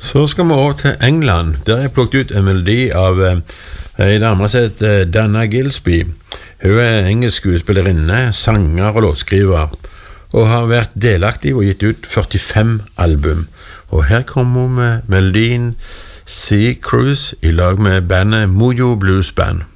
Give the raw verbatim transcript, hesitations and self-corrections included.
Så skal vi over til England. Der har jeg plukket ut en melodi av eh, en dame som heter Dana Gillespie. Hun er engelsk skuespillerinne, sanger og låtskriver, og har vært delaktig og gitt ut førtifem album. Og her kommer hun med melodien Sea Cruise i lag med bandet Mojo Blues Band.